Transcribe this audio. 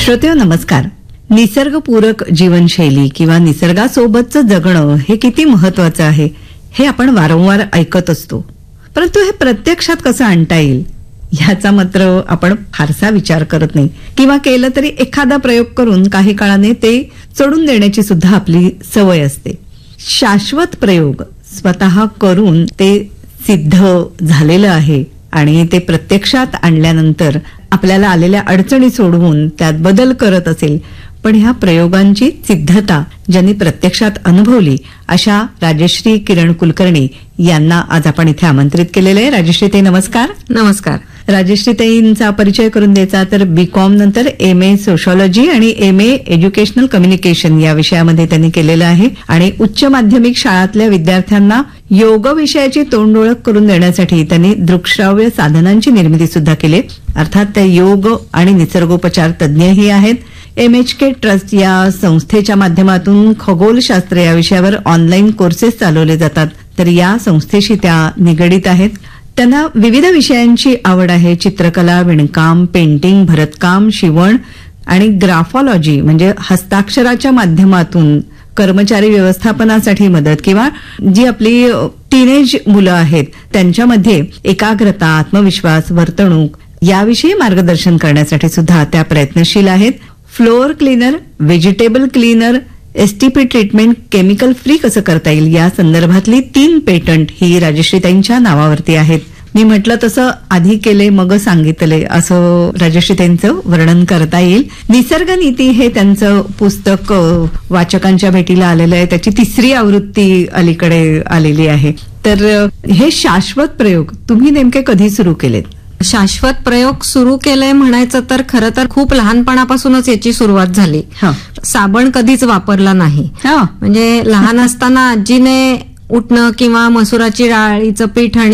श्रोतेहो नमस्कार. निसर्गपूरक जीवनशैली किंवा निसर्गासोबतचं जगणं हे किती महत्वाचं आहे हे आपण वारंवार ऐकत असतो, परंतु हे प्रत्यक्षात कसं आणता येईल ह्याचा मात्र आपण फारसा विचार करत नाही, किंवा केलं तरी एखादा प्रयोग करून काही काळाने ते सोडून देण्याची सुद्धा आपली सवय असते. शाश्वत प्रयोग स्वतः करून ते सिद्ध झालेलं आहे आणि ते प्रत्यक्षात आणल्यानंतर आपल्याला आलेल्या अडचणी सोडवून त्यात बदल करत असेल, पण ह्या प्रयोगांची सिद्धता ज्यांनी प्रत्यक्षात अनुभवली अशा राजश्री किरण कुलकर्णी यांना आज आपण इथे आमंत्रित केलेलं आहे. राजश्री ताई नमस्कार. नमस्कार. राजश्री ताईंचा परिचय करून द्यायचा तर बीकॉम नंतर MA सोशॉलॉजी आणि MA एज्युकेशनल कम्युनिकेशन या विषयामध्ये त्यांनी केलेलं आहे आणि उच्च माध्यमिक शाळातल्या विद्यार्थ्यांना योग विषयाची तोंडओळख करून देण्यासाठी त्यांनी दृकश्राव्य साधनांची निर्मिती सुद्धा केली. अर्थात त्या योग आणि निसर्गोपचार तज्ज्ञही आहेत. MHK ट्रस्ट या संस्थेच्या माध्यमातून खगोलशास्त्र या विषयावर ऑनलाईन कोर्सेस चालवले जातात, तर या संस्थेशी त्या निगडीत आहेत. त्यांना विविध विषयांची आवड आहे. चित्रकला, विणकाम, पेंटिंग, भरतकाम, शिवण आणि ग्राफॉलॉजी म्हणजे हस्ताक्षराच्या माध्यमातून कर्मचारी व्यवस्थापनासाठी मदत, किंवा जी आपली टीनेज मुलं आहेत त्यांच्यामध्ये एकाग्रता, आत्मविश्वास, वर्तणूक याविषयी मार्गदर्शन करण्यासाठी सुद्धा त्या प्रयत्नशील आहेत. Floor cleaner, vegetable cleaner, STP treatment chemical free कसं करता येईल या संदर्भातली 3 पेटंट ही राजश्रीताईंच्या नावावरती आहेत. मी म्हटलं तसं आधी केले मग सांगितले असं राजश्रीताईंचं वर्णन करता येईल. निसर्ग नीती हे त्यांचं पुस्तक वाचकांच्या भेटीला आलेलं आहे. त्याची 3री आवृत्ती अलीकडे आलेली आहे. तर हे शाश्वत प्रयोग तुम्ही नेमके कधी सुरू केलेत? शाश्वत प्रयोग सुरू केलंय म्हणायचं तर खरं तर खूप लहानपणापासूनच याची सुरुवात झाली. साबण कधीच वापरला नाही. म्हणजे लहान असताना आजीने उठणं किंवा मसुराची डाळीचं पीठ आणि